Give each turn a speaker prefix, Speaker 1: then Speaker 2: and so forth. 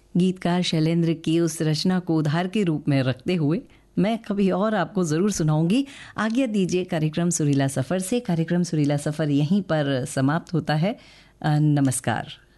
Speaker 1: गीतकार शैलेंद्र की उस रचना को उधार के रूप में रखते हुए मैं कभी और आपको ज़रूर सुनाऊंगी। आज्ञा दीजिए कार्यक्रम सुरीला सफ़र से। कार्यक्रम सुरीला सफ़र यहीं पर समाप्त होता है। नमस्कार।